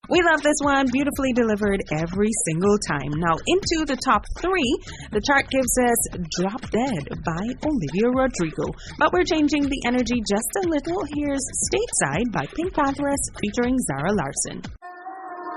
We love this one, beautifully delivered every single time. Now into the top 3, the chart gives us Drop Dead by Olivia Rodrigo. But we're changing the energy just a little. Here's Stateside by Pink Panthers featuring Zara Larsson.